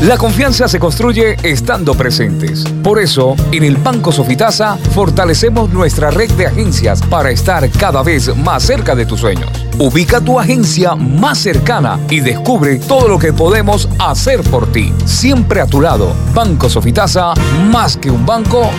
La confianza se construye estando presentes. Por eso, en el Banco Sofitasa fortalecemos nuestra red de agencias para estar cada vez más cerca de tus sueños. Ubica tu agencia más cercana y descubre todo lo que podemos hacer por ti. Siempre a tu lado. Banco Sofitasa, más que un banco,